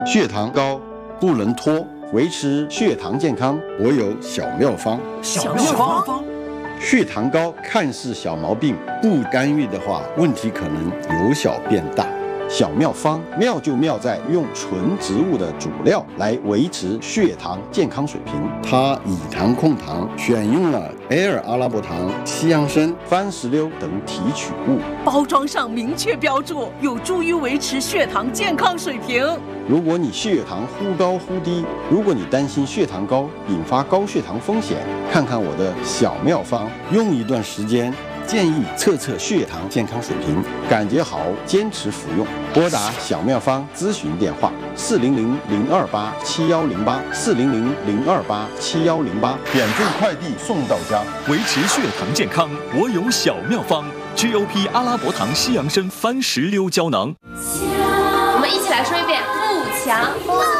血糖高不能拖，维持血糖健康，我有小妙方。 小妙方。 血糖高看似小毛病，不干预的话，问题可能由小变大。小妙方妙就妙在用纯植物的主料来维持血糖健康水平。它以糖控糖，选用了埃尔阿拉伯糖、西洋参、番石榴等提取物， 包装上明确标注，有助于维持血糖健康水平。 如果你血糖忽高忽低，如果你担心血糖高引发高血糖风险，看看我的小妙方，用一段时间。建议测测血糖健康水平，感觉好坚持服用。拨打小妙方咨询电话400-028-7108，400-028-7108，免费快递送到家。 维持血糖健康，我有小妙方 ，GOP 阿拉伯糖、西洋参、番石榴胶囊。 我们一起来说一遍：富强。